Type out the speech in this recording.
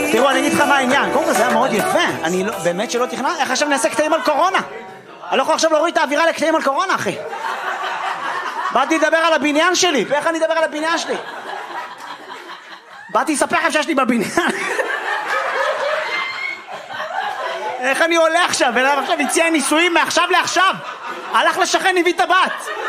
תראו, אני אגיד לך מה העניין. קודם כל זה היה מאוד יפה. אני באמת שלא תכנן. איך עכשיו נעשה קטעים על קורונה? אני לא יכול עכשיו להוריד את האווירה לקטעים על קורונה, אחי. באתי לדבר על הבניין שלי. ואיך אני אדבר על הבניין שלי? באתי לספר לכם שיש לי בבניין. איך אני עולה עכשיו? ולמה עכשיו הציע נישואים מעכשיו לעכשיו? הלך לשכן, הביא את הבת.